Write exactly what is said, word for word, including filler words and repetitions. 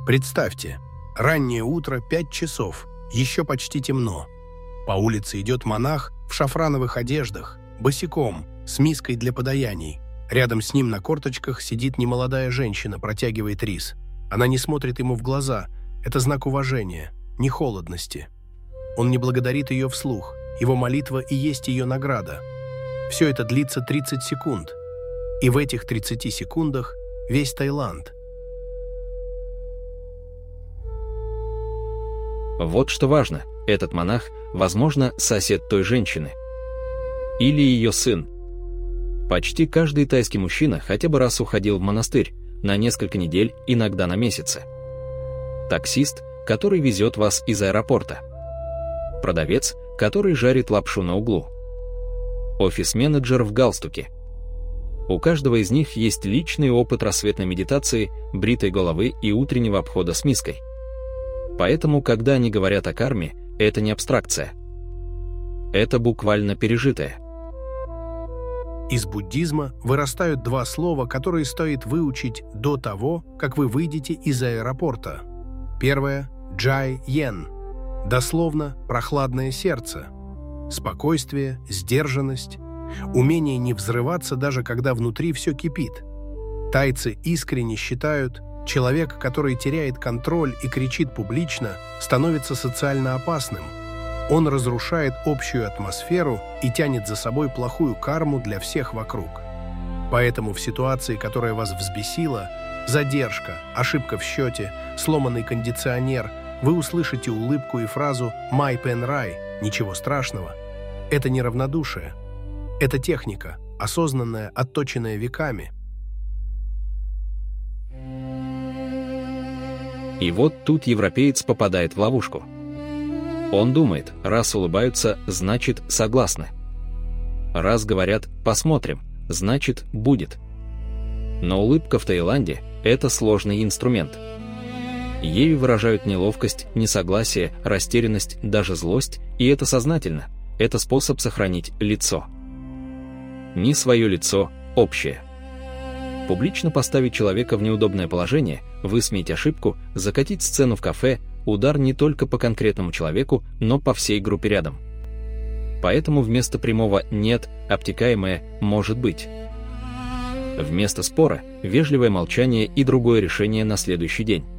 Представьте, раннее утро, пять часов, еще почти темно. По улице идет монах в шафрановых одеждах, босиком, с миской для подаяний. Рядом с ним на корточках сидит немолодая женщина, протягивает рис. Она не смотрит ему в глаза. Это знак уважения, не холодности. Он не благодарит ее вслух. Его молитва и есть ее награда. Все это длится тридцать секунд. И в этих тридцати секундах весь Таиланд. Вот что важно. Этот монах, возможно, сосед той женщины. Или ее сын. Почти каждый тайский мужчина хотя бы раз уходил в монастырь, на несколько недель, иногда на месяцы. Таксист, который везет вас из аэропорта. Продавец, который жарит лапшу на углу. Офис-менеджер в галстуке. У каждого из них есть личный опыт рассветной медитации, бритой головы и утреннего обхода с миской. Поэтому, когда они говорят о карме, это не абстракция. Это буквально пережитое. Из буддизма вырастают два слова, которые стоит выучить до того, как вы выйдете из аэропорта. Первое – джай-йен, дословно «прохладное сердце», спокойствие, сдержанность, умение не взрываться, даже когда внутри все кипит. Тайцы искренне считают, человек, который теряет контроль и кричит публично, становится социально опасным. Он разрушает общую атмосферу и тянет за собой плохую карму для всех вокруг. Поэтому в ситуации, которая вас взбесила, задержка, ошибка в счете, сломанный кондиционер, вы услышите улыбку и фразу «Май пен рай» – «Ничего страшного». Это не равнодушие. Это техника, осознанная, отточенная веками. И вот тут европеец попадает в ловушку. Он думает, раз улыбаются, значит согласны. Раз говорят «посмотрим», значит будет. Но улыбка в Таиланде – это сложный инструмент. Ею выражают неловкость, несогласие, растерянность, даже злость, и это сознательно. Это способ сохранить лицо. Не свое лицо, общее. Публично поставить человека в неудобное положение, высмеять ошибку, закатить сцену в кафе – удар не только по конкретному человеку, но по всей группе рядом. Поэтому вместо прямого «нет» обтекаемое «может быть». Вместо спора – вежливое молчание и другое решение на следующий день.